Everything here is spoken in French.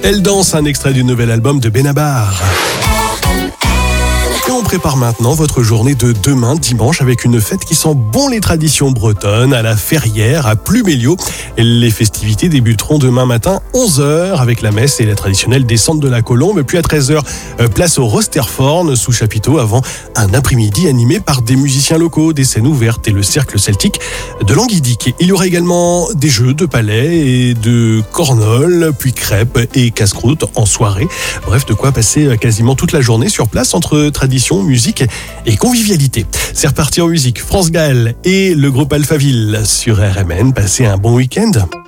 Elle danse, un extrait du nouvel album de Benabar. Et on prépare maintenant votre journée de demain, dimanche, avec une fête qui sent bon les traditions bretonnes à la Ferrière, à Pluméliau. Les festivités débuteront demain matin, 11h, avec la messe et la traditionnelle descente de la colombe. Puis à 13h, place au Rosterforn sous chapiteau, avant un après-midi animé par des musiciens locaux, des scènes ouvertes et le cercle celtique de Languidic. Il y aura également des jeux de palais et de cornol, puis crêpes et casse-croûte en soirée. Bref, de quoi passer quasiment toute la journée sur place entre tradition, musique et convivialité. C'est reparti en musique. France Gall et le groupe Alphaville sur RMN. Passez un bon week-end.